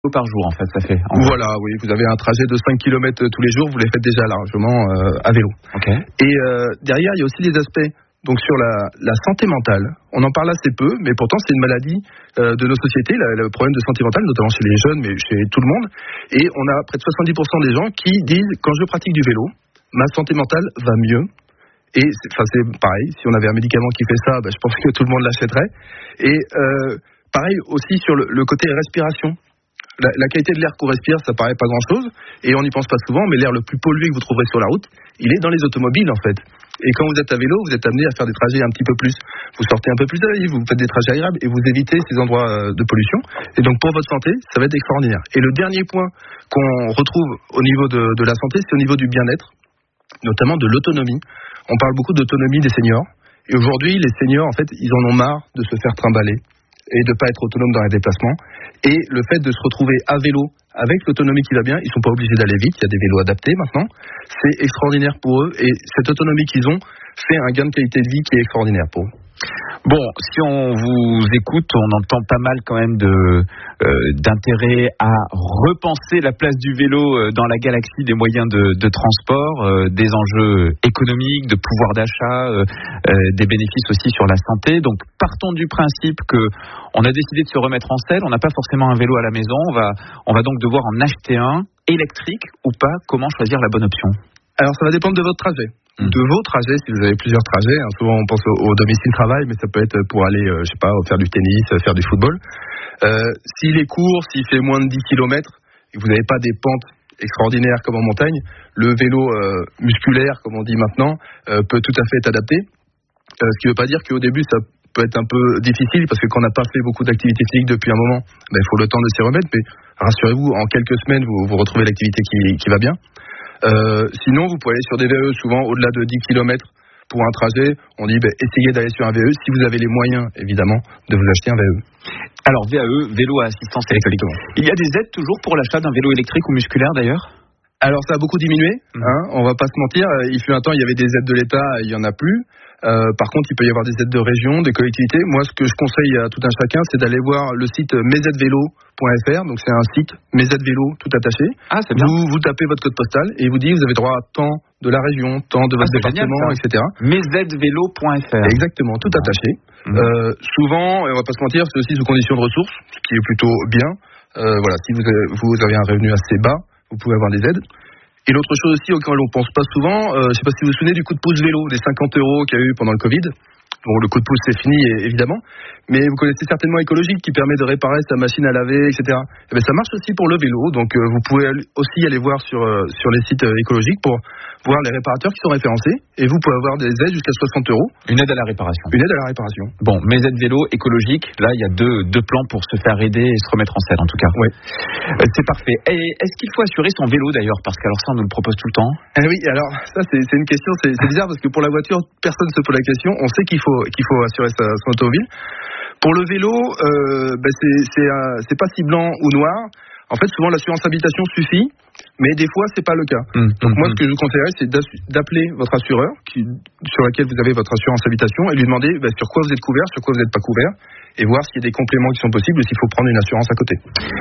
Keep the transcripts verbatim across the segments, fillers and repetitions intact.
par jour en fait, ça fait. Voilà, oui, vous avez un trajet de cinq kilomètres tous les jours, vous les faites déjà largement euh, à vélo. Okay. Et euh, derrière, il y a aussi des aspects donc sur la, la santé mentale. On en parle assez peu, mais pourtant c'est une maladie euh, de nos sociétés, la, le problème de santé mentale, notamment chez les jeunes, mais chez tout le monde. Et on a près de soixante-dix pour cent des gens qui disent, quand je pratique du vélo, ma santé mentale va mieux. Et c'est, enfin, c'est pareil, si on avait un médicament qui fait ça, bah, je pense que tout le monde l'achèterait. Et euh, pareil aussi sur le, le côté respiration. La, la qualité de l'air qu'on respire, ça paraît pas grand-chose, et on n'y pense pas souvent, mais l'air le plus pollué que vous trouverez sur la route, il est dans les automobiles en fait. Et quand vous êtes à vélo, vous êtes amené à faire des trajets un petit peu plus, vous sortez un peu plus à la vie, vous faites des trajets agréables, et vous évitez ces endroits de pollution. Et donc pour votre santé, ça va être extraordinaire. Et le dernier point qu'on retrouve au niveau de, de la santé, c'est au niveau du bien-être, notamment de l'autonomie. On parle beaucoup d'autonomie des seniors, et aujourd'hui, les seniors, en fait, ils en ont marre de se faire trimballer et de ne pas être autonome dans les déplacements. Et le fait de se retrouver à vélo avec l'autonomie qui va bien, ils ne sont pas obligés d'aller vite, il y a des vélos adaptés maintenant, c'est extraordinaire pour eux, et cette autonomie qu'ils ont fait un gain de qualité de vie qui est extraordinaire pour eux. Bon, si on vous écoute, on entend pas mal quand même de, euh, d'intérêt à repenser la place du vélo dans la galaxie des moyens de, de transport, euh, des enjeux économiques, de pouvoir d'achat, euh, euh, des bénéfices aussi sur la santé. Donc partons du principe que on a décidé de se remettre en selle, on n'a pas forcément un vélo à la maison, on va, on va donc devoir en acheter un, électrique ou pas. Comment choisir la bonne option ? Alors ça va dépendre de votre trajet. De vos trajets, si vous avez plusieurs trajets, hein, souvent on pense au, au domicile-travail, mais ça peut être pour aller, euh, je sais pas, faire du tennis, faire du football. Euh, s'il est court, s'il fait moins de dix kilomètres, et que vous n'avez pas des pentes extraordinaires comme en montagne, le vélo euh, musculaire, comme on dit maintenant, euh, peut tout à fait être adapté. Euh, ce qui ne veut pas dire qu'au début, ça peut être un peu difficile, parce que quand on n'a pas fait beaucoup d'activité physique depuis un moment, ben, il faut le temps de s'y remettre, mais rassurez-vous, en quelques semaines, vous, vous retrouvez l'activité qui, qui va bien. Euh, sinon, vous pouvez aller sur des V E, souvent au-delà de dix kilomètres pour un trajet. On dit, bah, essayez d'aller sur un V E, si vous avez les moyens, évidemment, de vous acheter un V E. Alors, V A E, vélo à assistance électrique. Il y a des aides toujours pour l'achat d'un vélo électrique ou musculaire, d'ailleurs ? Alors, ça a beaucoup diminué, mmh. hein, on va pas se mentir. Il fut un temps, il y avait des aides de l'État, il y en a plus. Euh, par contre, il peut y avoir des aides de région, des collectivités. Moi, ce que je conseille à tout un chacun, c'est d'aller voir le site mes aides vélo point f r. Donc, c'est un site mes aides vélo tout attaché. Ah, c'est bien. Vous, vous tapez votre code postal et il vous dit vous avez droit à tant de la région, tant de votre ah, département, génial, et cetera. mes aides vélo point f r. Exactement, tout attaché. Mmh. Euh, souvent, et on va pas se mentir, c'est aussi sous conditions de ressources, ce qui est plutôt bien. Euh, voilà, si vous avez, vous avez un revenu assez bas, vous pouvez avoir des aides. Et l'autre chose aussi auquel on ne pense pas souvent, euh, je ne sais pas si vous vous souvenez du coup de pouce vélo, des cinquante euros qu'il y a eu pendant le Covid. Bon, le coup de pouce c'est fini évidemment, mais vous connaissez certainement Écologique qui permet de réparer sa machine à laver, et cetera. Et bien ça marche aussi pour le vélo, donc euh, vous pouvez aussi aller voir sur euh, sur les sites euh, écologiques pour voir les réparateurs qui sont référencés, et vous pouvez avoir des aides jusqu'à soixante euros. Une aide à la réparation. Une aide à la réparation. Bon, mes aides vélo écologiques, là il y a deux deux plans pour se faire aider et se remettre en selle en tout cas. Oui. Euh, c'est parfait. Et est-ce qu'il faut assurer son vélo d'ailleurs, parce qu'alors ça on nous le propose tout le temps. Eh oui, alors ça c'est, c'est une question, c'est, c'est bizarre parce que pour la voiture personne ne se pose la question. On sait qu'il faut qu'il faut assurer sa, son automobile. Pour le vélo, euh, ben c'est c'est, euh, c'est pas si blanc ou noir. En fait, souvent l'assurance habitation suffit, mais des fois c'est pas le cas. Mmh, Donc mmh, moi, ce que je vous conseillerais, c'est d'appeler votre assureur, qui, sur laquelle vous avez votre assurance habitation, et lui demander ben, sur quoi vous êtes couvert, sur quoi vous n'êtes pas couvert, et voir s'il y a des compléments qui sont possibles ou s'il faut prendre une assurance à côté.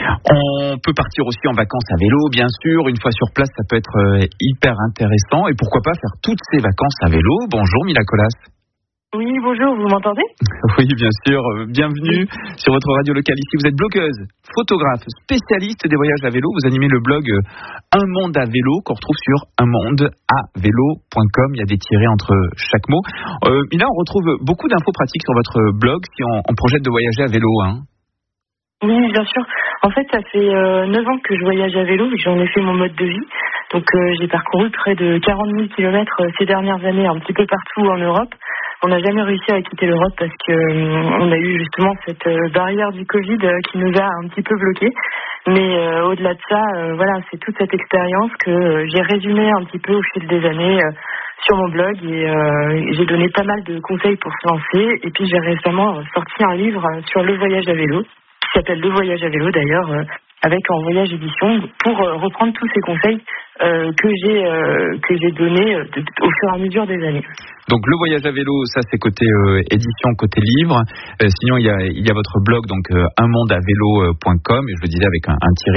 On peut partir aussi en vacances à vélo, bien sûr. Une fois sur place, ça peut être hyper intéressant. Et pourquoi pas faire toutes ces vacances à vélo. Bonjour Mila Colas. Oui, bonjour, vous m'entendez ? Oui, bien sûr. Bienvenue oui. sur votre radio locale ici. Vous êtes blogueuse, photographe, spécialiste des voyages à vélo. Vous animez le blog Un Monde à Vélo qu'on retrouve sur un monde à vélo point com. Il y a des tirets entre chaque mot. Euh, Mila, on retrouve beaucoup d'infos pratiques sur votre blog si on, on projette de voyager à vélo. Hein. Oui, bien sûr. En fait, ça fait euh, neuf ans que je voyage à vélo et que j'en ai fait mon mode de vie. Donc, euh, j'ai parcouru près de quarante mille kilomètres ces dernières années, un petit peu partout en Europe. On n'a jamais réussi à quitter l'Europe parce que euh, on a eu justement cette euh, barrière du Covid euh, qui nous a un petit peu bloqués. Mais euh, au-delà de ça, euh, voilà, c'est toute cette expérience que euh, j'ai résumée un petit peu au fil des années euh, sur mon blog et euh, j'ai donné pas mal de conseils pour se lancer. Et puis j'ai récemment sorti un livre sur le voyage à vélo qui s'appelle Le Voyage à vélo d'ailleurs, euh, avec En Voyage Édition, pour euh, reprendre tous ces conseils euh, que j'ai euh, que j'ai donnés euh, de, au fur et à mesure des années. Donc le voyage à vélo, ça c'est côté euh, édition, côté livre. Euh, sinon il y a il y a votre blog donc euh, un monde à vélo point com et je le disais avec un, un tiré